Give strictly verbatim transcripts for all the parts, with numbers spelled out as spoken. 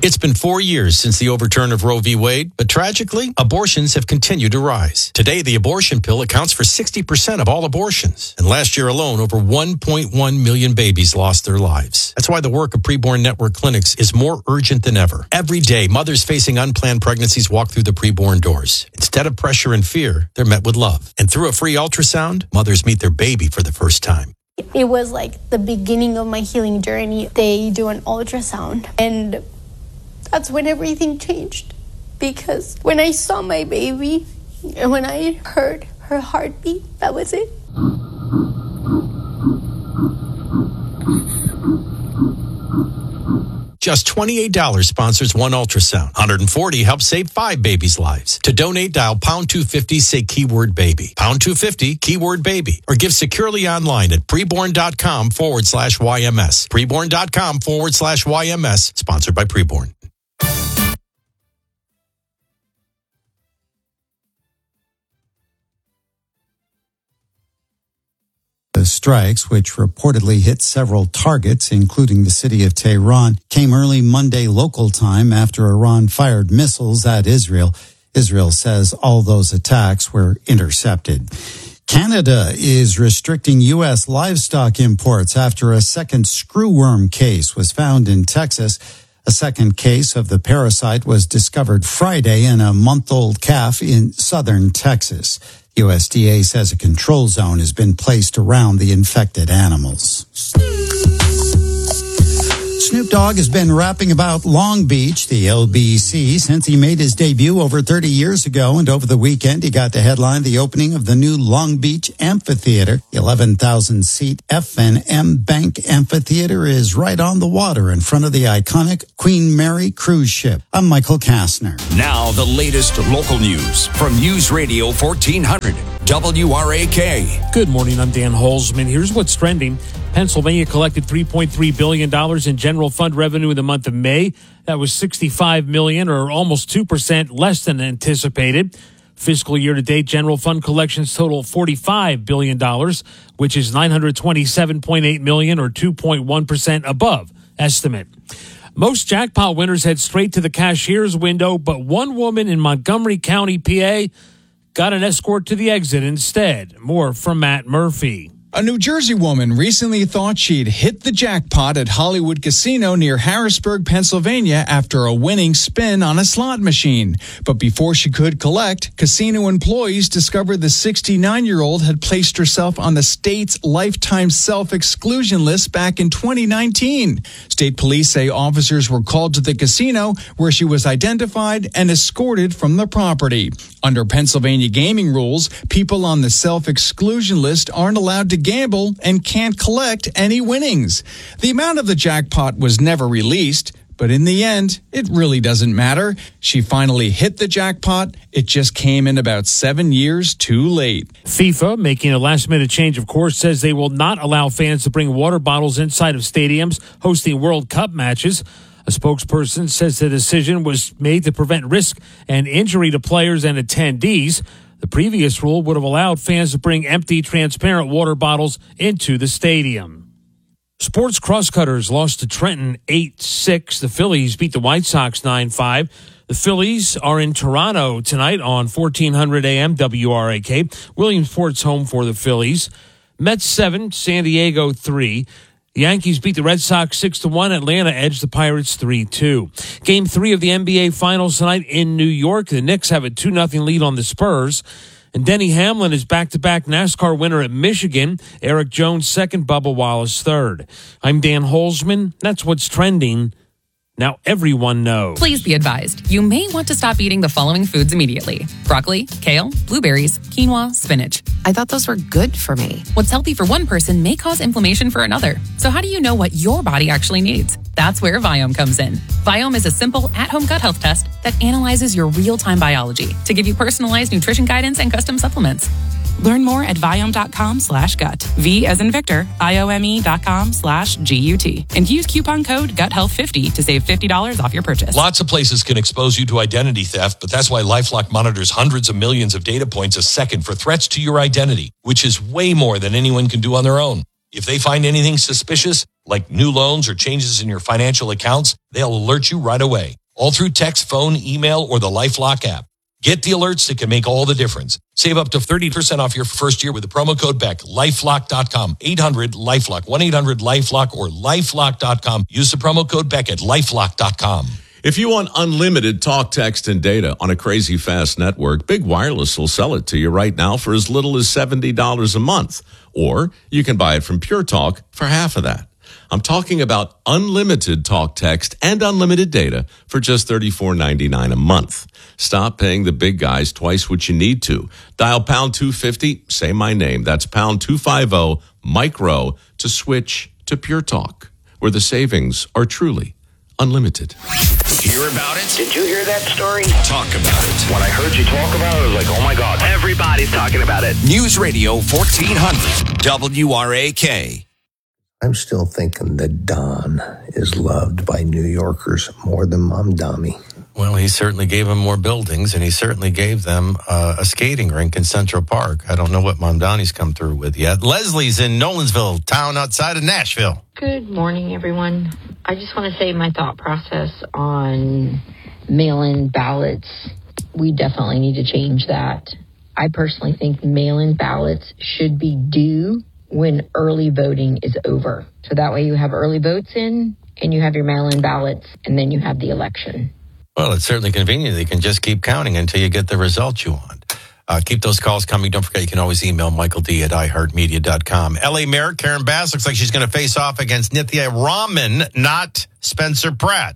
It's been four years since the overturn of Roe v. Wade, but tragically, abortions have continued to rise. Today, the abortion pill accounts for sixty percent of all abortions. And last year alone, over one point one million babies lost their lives. That's why the work of Preborn Network clinics is more urgent than ever. Every day, mothers facing unplanned pregnancies walk through the preborn doors. Instead of pressure and fear, they're met with love. And through a free ultrasound, mothers meet their baby for the first time. It was like the beginning of my healing journey. They do an ultrasound, and that's when everything changed, because when I saw my baby and when I heard her heartbeat, that was it. Just twenty-eight dollars sponsors one ultrasound. one hundred forty dollars helps save five babies' lives. To donate, dial pound two fifty, say keyword baby. Pound two fifty, keyword baby. Or give securely online at preborn.com forward slash YMS. Preborn.com forward slash YMS. Sponsored by Preborn. The strikes, which reportedly hit several targets, including the city of Tehran, came early Monday local time after Iran fired missiles at Israel. Israel says all those attacks were intercepted. Canada is restricting U S livestock imports after a second screwworm case was found in Texas. A second case of the parasite was discovered Friday in a month-old calf in southern Texas. U S D A says a control zone has been placed around the infected animals. Snoop Dogg has been rapping about Long Beach, the L B C, since he made his debut over thirty years ago. And over the weekend, he got to headline the opening of the new Long Beach Amphitheater. The eleven thousand seat F and M Bank Amphitheater is right on the water in front of the iconic Queen Mary cruise ship. I'm Michael Kastner. Now the latest local news from News Radio fourteen hundred W R A K. Good morning, I'm Dan Holzman. Here's what's trending. Pennsylvania collected three point three billion dollars in general fund revenue in the month of May. That was sixty-five million dollars, or almost two percent less than anticipated. Fiscal year-to-date general fund collections total forty-five billion dollars, which is nine hundred twenty-seven point eight million dollars, or two point one percent above estimate. Most jackpot winners head straight to the cashier's window, but one woman in Montgomery County, P A, got an escort to the exit instead. More from Matt Murphy. A New Jersey woman recently thought she'd hit the jackpot at Hollywood Casino near Harrisburg, Pennsylvania, after a winning spin on a slot machine. But before she could collect, casino employees discovered the sixty-nine-year-old had placed herself on the state's lifetime self-exclusion list back in twenty nineteen. State police say officers were called to the casino, where she was identified and escorted from the property. Under Pennsylvania gaming rules, people on the self-exclusion list aren't allowed to gamble and can't collect any winnings. The amount of the jackpot was never released, but in the end, it really doesn't matter. She finally hit the jackpot. It just came in about seven years too late. FIFA, making a last-minute change, of course, says they will not allow fans to bring water bottles inside of stadiums hosting World Cup matches. A spokesperson says the decision was made to prevent risk and injury to players and attendees. The previous rule would have allowed fans to bring empty, transparent water bottles into the stadium. Sports Crosscutters lost to Trenton eight six. The Phillies beat the White Sox nine five. The Phillies are in Toronto tonight on fourteen hundred A M W R A K. Williamsport's home for the Phillies. Mets seven, San Diego three. The Yankees beat the Red Sox six to one. Atlanta edged the Pirates three two. Game three of the N B A Finals tonight in New York. The Knicks have a two nothing lead on the Spurs. And Denny Hamlin is back-to-back NASCAR winner at Michigan. Eric Jones second, Bubba Wallace third. I'm Dan Holzman. That's what's trending. Now everyone knows. Please be advised, you may want to stop eating the following foods immediately. Broccoli, kale, blueberries, quinoa, spinach. I thought those were good for me. What's healthy for one person may cause inflammation for another. So how do you know what your body actually needs? That's where Viome comes in. Viome is a simple at-home gut health test that analyzes your real-time biology to give you personalized nutrition guidance and custom supplements. Learn more at Viome.com slash gut. V as in Victor, I-O-M-E dot com slash G-U-T. And use coupon code gut health fifty to save fifty dollars off your purchase. Lots of places can expose you to identity theft, but that's why LifeLock monitors hundreds of millions of data points a second for threats to your identity, which is way more than anyone can do on their own. If they find anything suspicious, like new loans or changes in your financial accounts, they'll alert you right away. All through text, phone, email, or the LifeLock app. Get the alerts that can make all the difference. Save up to thirty percent off your first year with the promo code B E C. LifeLock dot com. eight hundred LifeLock. one eight hundred LifeLock or LifeLock dot com. Use the promo code B E C at LifeLock dot com. If you want unlimited talk, text, and data on a crazy fast network, Big Wireless will sell it to you right now for as little as seventy dollars a month. Or you can buy it from Pure Talk for half of that. I'm talking about unlimited talk, text, and unlimited data for just thirty-four ninety-nine a month. Stop paying the big guys twice what you need to. Dial pound two fifty, say my name. That's pound two fifty, micro, to switch to Pure Talk, where the savings are truly unlimited. Hear about it? Did you hear that story? Talk about it. When I heard you talk about it, I was like, oh my God. Everybody's talking about it. News Radio fourteen hundred W R A K. I'm still thinking that Don is loved by New Yorkers more than Mamdani. Well, he certainly gave them more buildings, and he certainly gave them uh, a skating rink in Central Park. I don't know what Mamdani's come through with yet. Leslie's in Nolensville, town outside of Nashville. Good morning, everyone. I just want to say my thought process on mail-in ballots. We definitely need to change that. I personally think mail-in ballots should be due when early voting is over. So that way you have early votes in, and you have your mail-in ballots, and then you have the election. Well, it's certainly convenient. You can just keep counting until you get the results you want. Uh, keep those calls coming. Don't forget, you can always email Michael D at i heart media dot com. L A Mayor Karen Bass looks like she's going to face off against Nithya Raman, not Spencer Pratt.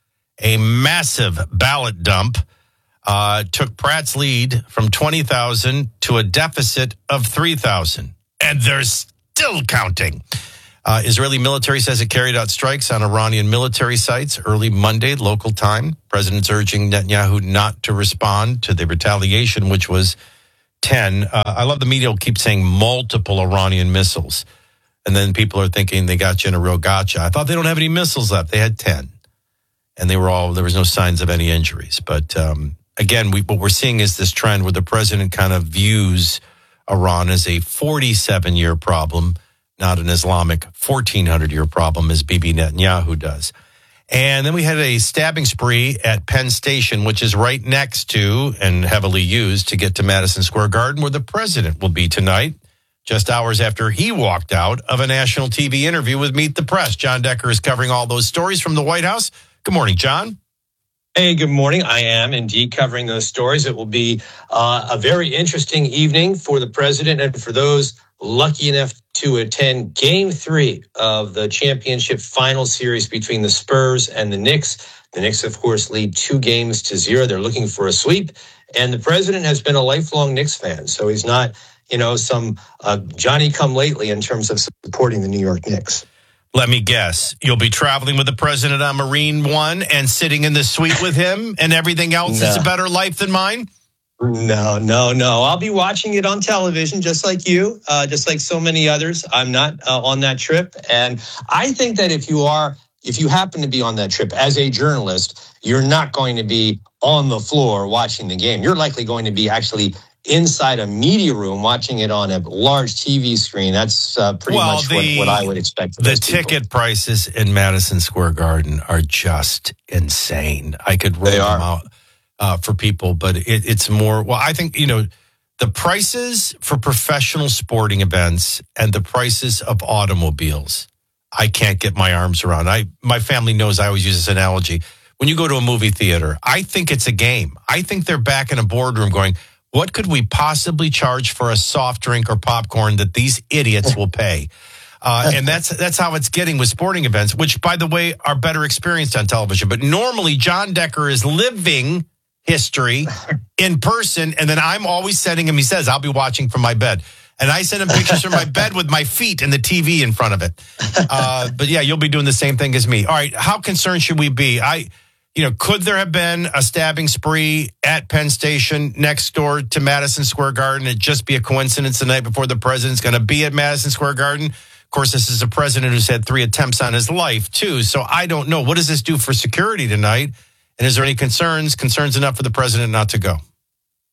A massive ballot dump uh, took Pratt's lead from twenty thousand to a deficit of three thousand. And they're still counting. Uh, Israeli military says it carried out strikes on Iranian military sites early Monday, local time. President's urging Netanyahu not to respond to the retaliation, which was ten. Uh, I love the media will keep saying multiple Iranian missiles. And then people are thinking they got you in a real gotcha. I thought they don't have any missiles left. They had ten. And they were all, there was no signs of any injuries. But um, again, we, what we're seeing is this trend where the president kind of views Iran as a forty-seven-year problem, not an Islamic fourteen hundred-year problem as Bibi Netanyahu does. And then we had a stabbing spree at Penn Station, which is right next to and heavily used to get to Madison Square Garden, where the president will be tonight, just hours after he walked out of a national T V interview with Meet the Press. John Decker is covering all those stories from the White House. Good morning, John. Hey, good morning. I am indeed covering those stories. It will be uh, a very interesting evening for the president and for those lucky enough to attend game three of the championship final series between the Spurs and the Knicks. The Knicks, of course, lead two games to zero. They're looking for a sweep. And the president has been a lifelong Knicks fan. So he's not, you know, some uh, Johnny come lately in terms of supporting the New York Knicks. Let me guess. You'll be traveling with the president on Marine One and sitting in the suite with him, and everything else No. is a better life than mine? No, no, no. I'll be watching it on television, just like you, uh, just like so many others. I'm not uh, on that trip. And I think that if you are, if you happen to be on that trip as a journalist, you're not going to be on the floor watching the game. You're likely going to be actually inside a media room watching it on a large T V screen. That's uh, pretty Well, much the- what, what I would expect. of The those people. ticket prices in Madison Square Garden are just insane. I could roll They them are. out uh, for people, but it, it's more, well, I think, you know, the prices for professional sporting events and the prices of automobiles, I can't get my arms around. I My family knows I always use this analogy. When you go to a movie theater, I think it's a game. I think they're back in a boardroom going, what could we possibly charge for a soft drink or popcorn that these idiots will pay? Uh, and that's that's how it's getting with sporting events, which, by the way, are better experienced on television. But normally, John Decker is living history in person, and then I'm always sending him, he says, I'll be watching from my bed. And I send him pictures from my bed with my feet and the T V in front of it. Uh, but, yeah, you'll be doing the same thing as me. All right, how concerned should we be? I... You know, could there have been a stabbing spree at Penn Station next door to Madison Square Garden? It'd just be a coincidence the night before the president's going to be at Madison Square Garden. Of course, this is a president who's had three attempts on his life, too. So I don't know. What does this do for security tonight? And is there any concerns, concerns enough for the president not to go?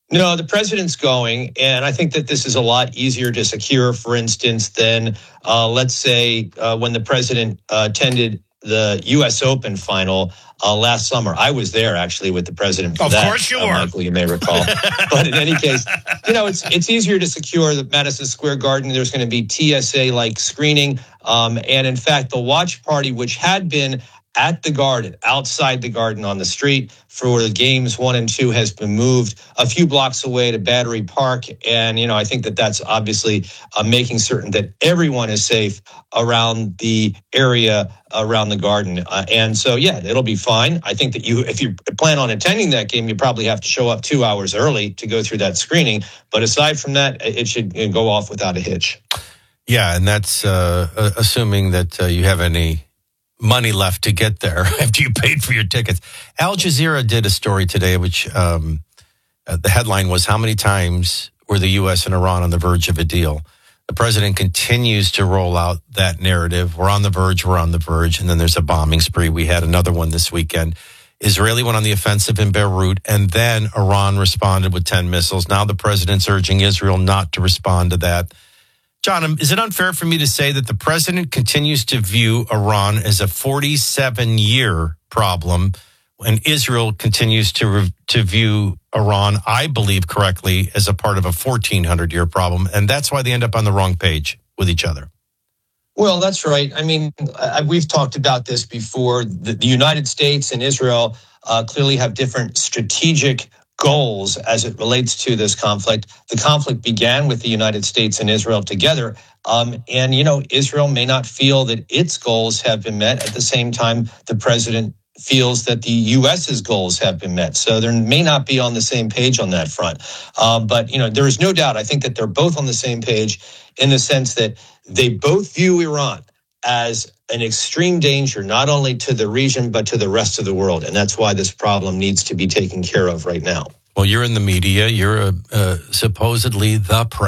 No, the president's going, and I think that this is a lot easier to secure, for instance, than, uh, let's say, uh, when the president uh, attended the U S Open final uh, last summer. I was there, actually, with the president for of that. Of course you uh, were. Michael, you may recall. But in any case, you know, it's it's easier to secure the Madison Square Garden. There's going to be T S A-like screening. Um, and, in fact, the watch party, which had been at the Garden, outside the Garden on the street for the games one and two, has been moved a few blocks away to Battery Park. And, you know, I think that that's obviously uh, making certain that everyone is safe around the area around the Garden. Uh, and so, yeah, it'll be fine. I think that you, if you plan on attending that game, you probably have to show up two hours early to go through that screening. But aside from that, it should go off without a hitch. Yeah, and that's uh, assuming that uh, you have any money left to get there after you paid for your tickets. Al Jazeera did a story today, which um, uh, the headline was, how many times were the U S and Iran on the verge of a deal? The president continues to roll out that narrative. We're on the verge, we're on the verge. And then there's a bombing spree. We had another one this weekend. Israeli went on the offensive in Beirut, and then Iran responded with ten missiles. Now the president's urging Israel not to respond to that. John, is it unfair for me to say that the president continues to view Iran as a forty-seven year problem, and Israel continues to re- to view Iran, I believe correctly, as a part of a fourteen hundred year problem, and that's why they end up on the wrong page with each other? Well, that's right. I mean, uh, we've talked about this before. The, the United States and Israel uh, clearly have different strategic goals as it relates to this conflict. The conflict began with the United States and Israel together. Um, and, you know, Israel may not feel that its goals have been met. At the same time, the president feels that the U S's goals have been met. So there may not be on the same page on that front. Um, but, you know, there is no doubt, I think that they're both on the same page in the sense that they both view Iran as an extreme danger, not only to the region, but to the rest of the world. And that's why this problem needs to be taken care of right now. Well, you're in the media. You're a, uh, supposedly the president.